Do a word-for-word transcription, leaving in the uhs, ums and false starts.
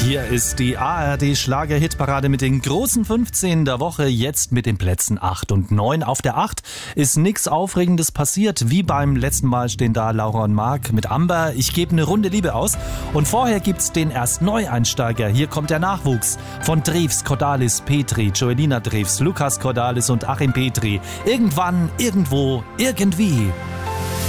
Hier ist die A R D-Schlager-Hitparade mit den großen fünfzehn der Woche, jetzt mit den Plätzen acht und neun. Auf der acht ist nichts Aufregendes passiert. Wie beim letzten Mal stehen da Laura und Marc mit Amber. Ich gebe eine Runde Liebe aus. Und vorher gibt's den erst Neueinsteiger. Hier kommt der Nachwuchs von Drews, Cordalis, Petri, Joelina Drews, Lukas Cordalis und Achim Petri. Irgendwann, irgendwo, irgendwie.